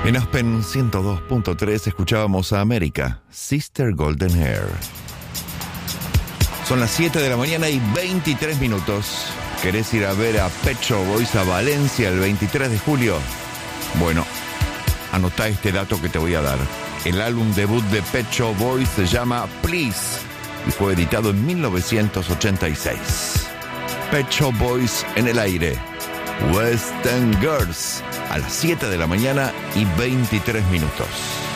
En Aspen 102.3 escuchábamos a América, Sister Golden Hair. Son las 7 de la mañana y 23 minutos. ¿Querés ir a ver a Pet Shop Boys a Valencia el 23 de julio? Bueno, anotá este dato que te voy a dar. El álbum debut de Pet Shop Boys se llama Please y fue editado en 1986. Pet Shop Boys en el aire. West End Girls a las 7 de la mañana y 23 minutos.